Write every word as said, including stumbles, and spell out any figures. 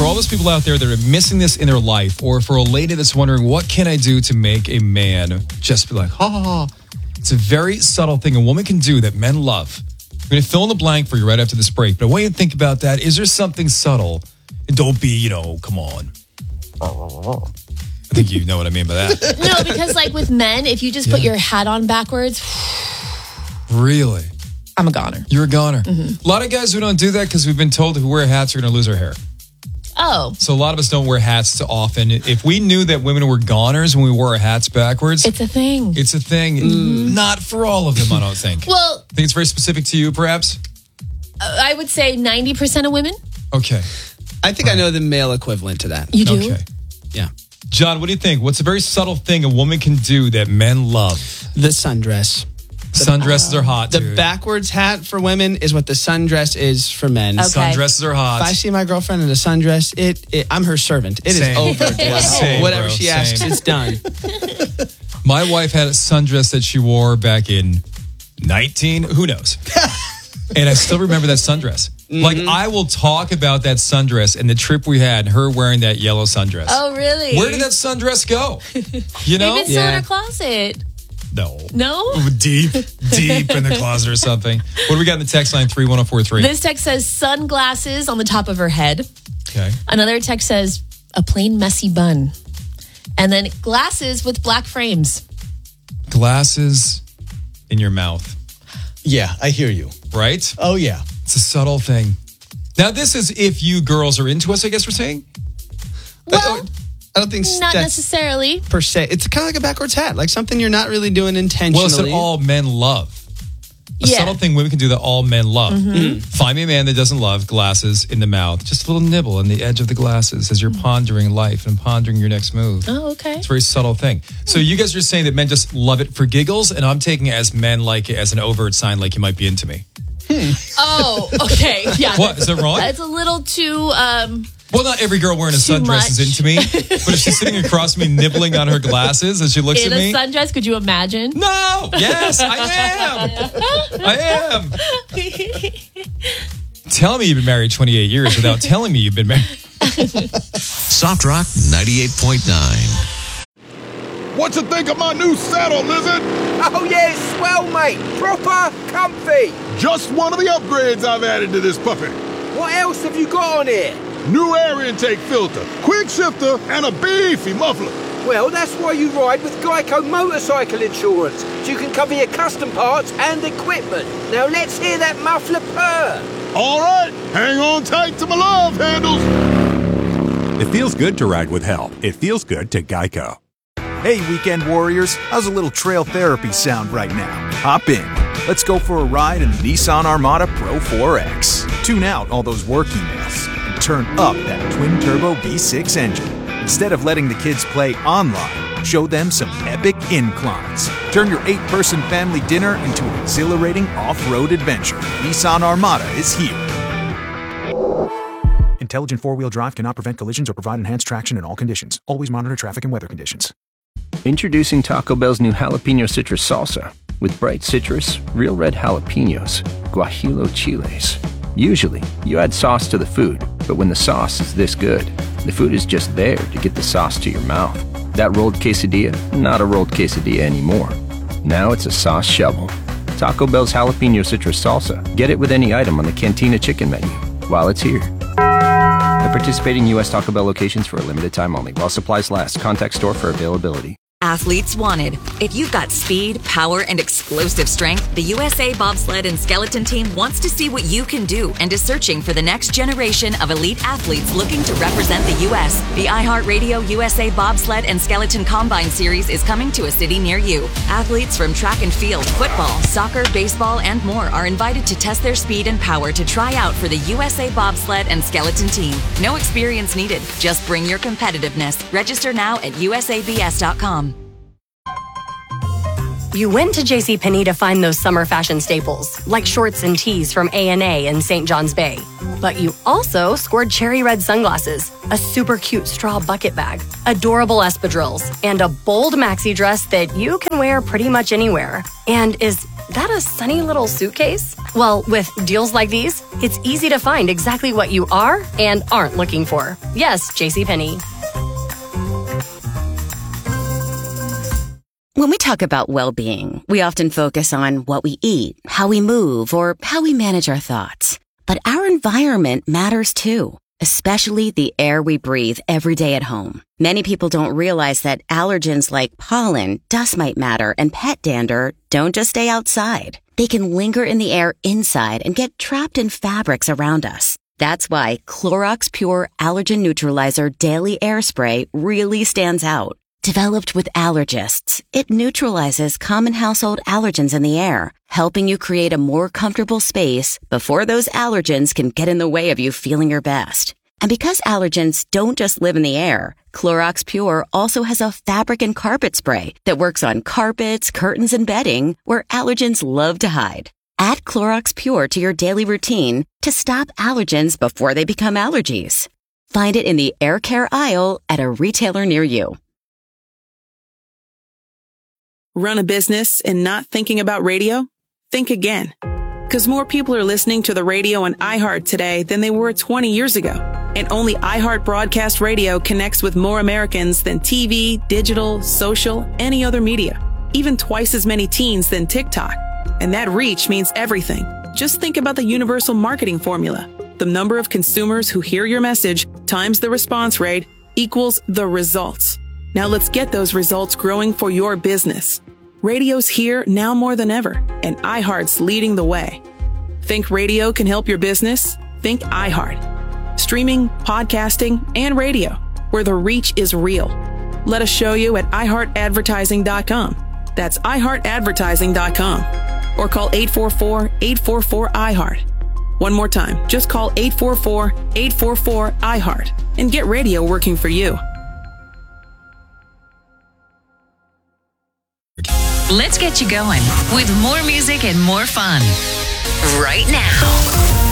all those people out there that are missing this in their life, or for a lady that's wondering, what can I do to make a man just be like, ha ha ha. It's a very subtle thing a woman can do that men love. I'm going to fill in the blank for you right after this break. But I want you to think about that. Is there something subtle? And don't be, you know, come on. I think you know what I mean by that. No, because like with men, if you just Yeah. put your hat on backwards, Really? I'm a goner. You're a goner. Mm-hmm. A lot of guys who don't do that because we've been told who wear hats are going to lose our hair. Oh. So a lot of us don't wear hats too often. If we knew that women were goners when we wore our hats backwards, It's a thing. it's a thing. Mm-hmm. Not for all of them, I don't think. Well, I think it's very specific to you, perhaps? uh, I would say ninety percent of women. Okay. I think I know the male equivalent to that. You do? Okay. Yeah. John, what do you think? What's a very subtle thing a woman can do that men love? The sundress. Sundresses are hot, The dude. backwards hat for women is what the sundress is for men. Okay. Sundresses are hot. If I see my girlfriend in a sundress, it, it I'm her servant. It Same. is over. dude. Same, Whatever bro, she asks, same. it's done. My wife had a sundress that she wore back in nineteen, who knows? And I still remember that sundress. Mm-hmm. Like, I will talk about that sundress and the trip we had, her wearing that yellow sundress. Oh, really? Where did that sundress go? You know? Maybe it's still in Yeah. her closet. No. No? Deep, deep in the closet or something. What do we got in the text line? three one zero four three. This text says sunglasses on the top of her head. Okay. Another text says a plain messy bun. And then glasses with black frames. Glasses in your mouth, Yeah, I hear you. right? Oh, yeah. It's a subtle thing. Now, this is if you girls are into us, I guess we're saying. Well, I don't think not that's necessarily. per se. It's kind of like a backwards hat, like something you're not really doing intentionally. Well, it's that all men love. A Yeah. subtle thing women can do that all men love. Mm-hmm. Find me a man that doesn't love glasses in the mouth. Just a little nibble on the edge of the glasses as you're pondering life and pondering your next move. Oh, okay. It's a very subtle thing. So you guys are saying that men just love it for giggles, and I'm taking it as men like it as an overt sign, like you might be into me. Oh, okay. Yeah. What, is that wrong? That's a little too, um, Well, not every girl wearing a Too sundress is much. into me, but if she's sitting across from me nibbling on her glasses as she looks in at a me. sundress. Could you imagine? No! Yes, I am! I am! Tell me you've been married twenty-eight years without telling me you've been married. Soft Rock ninety-eight point nine. What you think of my new saddle, Lizard? Oh yeah, it's swell, mate. Proper comfy. Just one of the upgrades I've added to this puppy. What else have you got on here? New air intake filter, quick shifter, and a beefy muffler. Well, that's why you ride with Geico Motorcycle Insurance, so you can cover your custom parts and equipment. Now let's hear that muffler purr. All right, hang on tight to my love handles. It feels good to ride with help. It feels good to Geico. Hey, weekend warriors, how's a little trail therapy sound right now? Hop in. Let's go for a ride in the Nissan Armada Pro four X. Tune out all those work emails and turn up that twin-turbo V six engine. Instead of letting the kids play online, show them some epic inclines. Turn your eight-person family dinner into an exhilarating off-road adventure. Nissan Armada is here. Intelligent four-wheel drive cannot prevent collisions or provide enhanced traction in all conditions. Always monitor traffic and weather conditions. Introducing Taco Bell's new Jalapeno Citrus Salsa. With bright citrus, real red jalapenos, guajillo chiles. Usually, you add sauce to the food, but when the sauce is this good, the food is just there to get the sauce to your mouth. That rolled quesadilla, not a rolled quesadilla anymore. Now it's a sauce shovel. Taco Bell's Jalapeno Citrus Salsa. Get it with any item on the Cantina Chicken menu while it's here. At participating U S Taco Bell locations for a limited time only. While supplies last. Contact store for availability. Athletes wanted. If you've got speed, power, and explosive strength, the U S A Bobsled and Skeleton Team wants to see what you can do and is searching for the next generation of elite athletes looking to represent the U S. The iHeartRadio U S A Bobsled and Skeleton Combine Series is coming to a city near you. Athletes from track and field, football, soccer, baseball, and more are invited to test their speed and power to try out for the U S A Bobsled and Skeleton Team. No experience needed. Just bring your competitiveness. Register now at U S A B S dot com. You went to JCPenney to find those summer fashion staples, like shorts and tees from A and A in Saint John's Bay. But you also scored cherry red sunglasses, a super cute straw bucket bag, adorable espadrilles, and a bold maxi dress that you can wear pretty much anywhere. And is that a sunny little suitcase? Well, with deals like these, it's easy to find exactly what you are and aren't looking for. Yes, JCPenney. When we talk about well-being, we often focus on what we eat, how we move, or how we manage our thoughts. But our environment matters too, especially the air we breathe every day at home. Many people don't realize that allergens like pollen, dust mite matter, and pet dander don't just stay outside. They can linger in the air inside and get trapped in fabrics around us. That's why Clorox Pure Allergen Neutralizer Daily Air Spray really stands out. Developed with allergists, it neutralizes common household allergens in the air, helping you create a more comfortable space before those allergens can get in the way of you feeling your best. And because allergens don't just live in the air, Clorox Pure also has a fabric and carpet spray that works on carpets, curtains, and bedding where allergens love to hide. Add Clorox Pure to your daily routine to stop allergens before they become allergies. Find it in the air care aisle at a retailer near you. Run a business and not thinking about radio? Think again. Because more people are listening to the radio on iHeart today than they were twenty years ago. And only iHeart Broadcast Radio connects with more Americans than T V, digital, social, any other media. Even twice as many teens than TikTok. And that reach means everything. Just think about the universal marketing formula. The number of consumers who hear your message times the response rate equals the results. Now let's get those results growing for your business. Radio's here now more than ever, and iHeart's leading the way. Think radio can help your business? Think iHeart. Streaming, podcasting, and radio, where the reach is real. Let us show you at i heart advertising dot com. That's i heart advertising dot com. Or call eight four four, eight four four, I heart. One more time, just call eight four four, eight four four, I heart and get radio working for you. Let's get you going with more music and more fun right now.